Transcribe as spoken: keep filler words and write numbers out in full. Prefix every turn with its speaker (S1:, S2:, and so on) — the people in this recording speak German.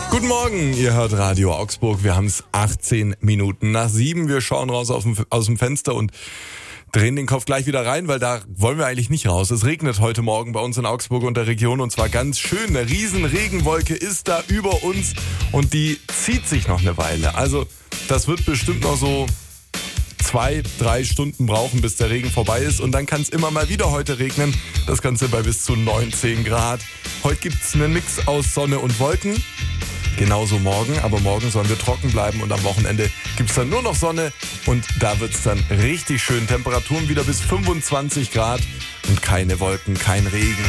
S1: Guten Morgen, ihr hört Radio Augsburg. Wir haben es achtzehn Minuten nach sieben. Wir schauen raus auf dem, aus dem Fenster und drehen den Kopf gleich wieder rein, weil da wollen wir eigentlich nicht raus. Es regnet heute Morgen bei uns in Augsburg und der Region und zwar ganz schön. Eine riesen Regenwolke ist da über uns und die zieht sich noch eine Weile. Also das wird bestimmt noch so zwei, drei Stunden brauchen, bis der Regen vorbei ist und dann kann es immer mal wieder heute regnen. Das Ganze bei bis zu neunzehn Grad. Heute gibt es einen Mix aus Sonne und Wolken. Genauso morgen, aber morgen sollen wir trocken bleiben und am Wochenende gibt es dann nur noch Sonne und da wird es dann richtig schön. Temperaturen wieder bis fünfundzwanzig Grad und keine Wolken, kein Regen.